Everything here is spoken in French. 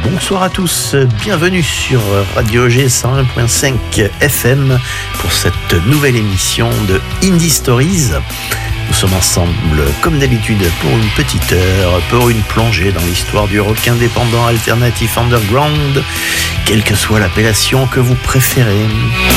Bonsoir à tous, bienvenue sur Radio G 101.5 FM pour cette nouvelle émission de Indie Stories. Nous sommes ensemble, comme d'habitude, pour une petite heure, pour une plongée dans l'histoire du rock indépendant, alternatif, underground, quelle que soit l'appellation que vous préférez.